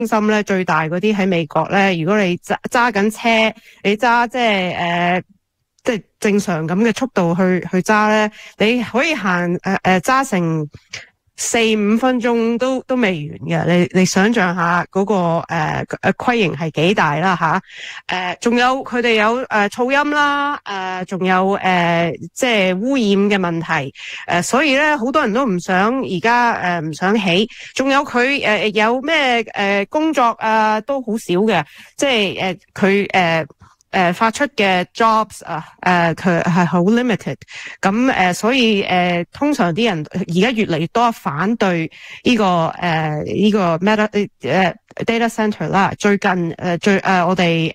心咧，最大嗰啲喺美國咧，如果你揸緊車，你揸即係正常咁嘅速度去揸咧，你可以行揸成4-5分鐘都未完嘅。你想象下嗰個規形係幾大啦吓。仲有佢哋有噪音啦，仲有即係污染嘅問題。所以咧好多人都唔想而家唔想起。仲有佢有咩工作都好少嘅，即係佢發出嘅 jobs 佢係好 limited， 咁所以通常啲人而家越嚟越多反對呢個data center 啦。最近我哋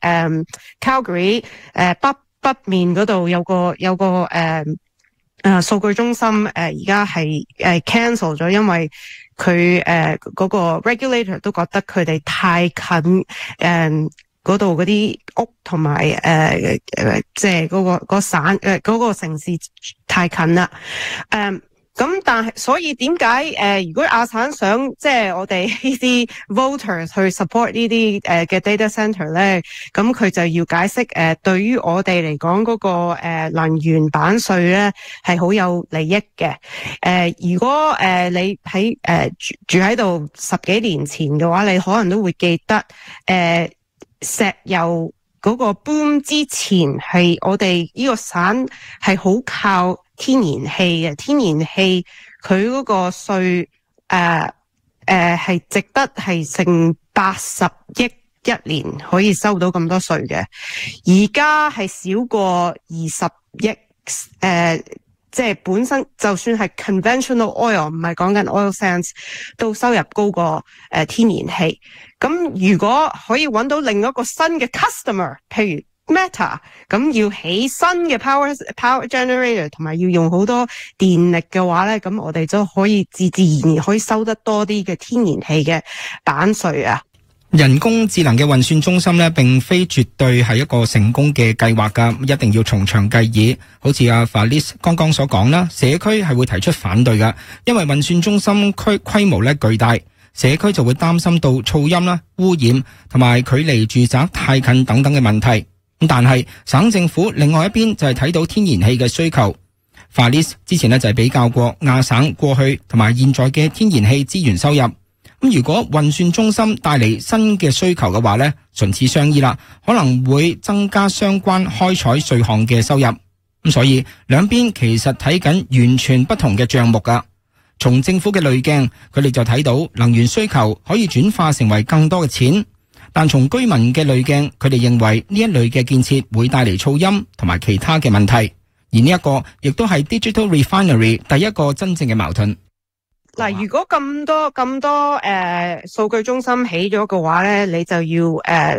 Calgary 北面嗰度有個數據中心而家係cancel 咗，因為佢嗰個 regulator 都覺得佢哋太近嗰度嗰啲屋同埋即係嗰個省嗰個城市太近啦。咁但係所以點解如果亞省想即係我哋呢啲 voters 去 support 呢啲嘅 data center 咧，咁佢就要解釋對於我哋嚟講嗰個能源版稅咧係好有利益嘅。如果你喺住喺度10幾年前嘅話，你可能都會記得石油嗰個 boom 之前係我哋呢個省係好靠天然氣嘅。天然氣佢嗰個稅係值得係成80億一年可以收到咁多稅嘅，而家係少過20億。即係本身就算係 conventional oil， 唔係講緊 oil sands， 都收入高過天然氣。咁如果可以揾到另一個新嘅 customer， 譬如 Meta， 咁要起新嘅 power generator， 同埋要用好多電力嘅話咧，咁我哋就可以自然可以收得多啲嘅天然氣嘅版稅啊。 人工智能嘅運算中心呢，並非絕對係一個成功嘅計劃噶，一定要從長計議。好似阿 Felice 剛剛所講啦，社區係會提出反對噶，因為運算中心規模呢巨大，社區就會擔心到噪音啦、污染同埋距離住宅太近等等嘅問題。但係省政府另外一邊就係睇到天然氣嘅需求。Felice 之前呢，就係比較過亞省過去同埋現在嘅天然氣資源收入。咁如果運算中心帶嚟新嘅需求嘅話呢，唇齒相依啦，可能會增加相關開採稅項嘅收入。咁所以兩邊其實睇緊完全不同嘅賬目噶。從政府嘅濾鏡，佢哋就睇到能源需求可以轉化成為更多嘅錢，但從居民嘅濾鏡，佢哋認為呢一類嘅建設會帶嚟噪音同埋其他嘅問題。而呢一個亦都係 Digital Refinery 第一個真正嘅矛盾。 嗱，如果咁多數據中心起咗嘅話咧，你就要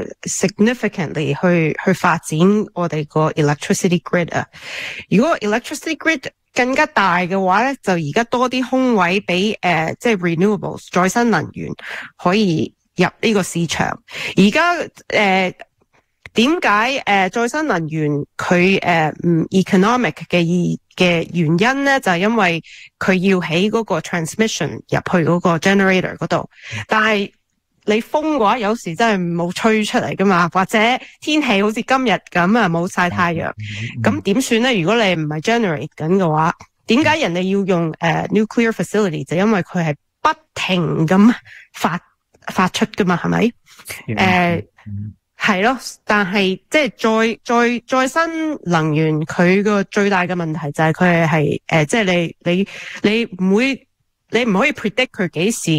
significantly 去發展我哋個 electricity grid 啊。如果 electricity grid 更加大嘅話咧，就而家多啲空位俾即係 renewables 再生能源可以入呢個市場。而家點解再生能源佢唔 economic 嘅原因咧，就係因為佢要起嗰個 transmission 入去嗰個 generator 嗰度，但係你風嘅話有時真係冇吹出嚟噶嘛，或者天氣好似今日咁啊冇曬太陽，咁點算咧？如果你唔係 generate 緊嘅話，點解人哋要用nuclear facility？ 就因為佢係不停咁發出噶嘛，係咪？係咯，但係即係再生能源佢個最大嘅問題就係佢係即係你唔可以 predict 佢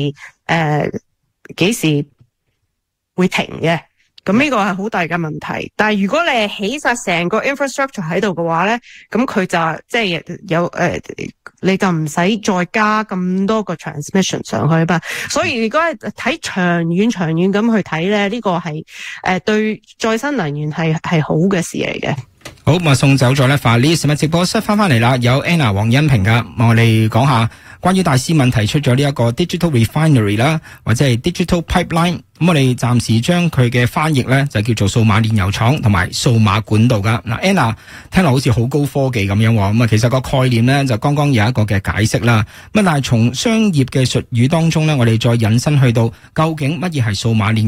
幾時會停嘅，咁呢個係好大嘅問題。但係如果你係起晒成個 infrastructure 喺度嘅話咧，咁佢就即係有你就唔使再加咁多個 transmission 上去吧。所以如果係睇長遠咁去睇咧，呢個係對再生能源係好嘅事嚟嘅。 好，咁送走咗咧 Faris，咁直播室翻嚟啦，有 Anna 黃欣平噶，我哋講下關於大師問提出咗呢一個 digital refinery 啦，或者係 digital pipeline。咁我哋暫時將佢嘅翻譯咧就叫做數碼煉油廠同埋數碼管道噶。嗱 Anna 聽落好似好高科技咁樣，咁啊其實個概念咧就剛剛有一個嘅解釋啦。咁但係從商業嘅術語當中咧，我哋再引申去到究竟乜嘢係數碼煉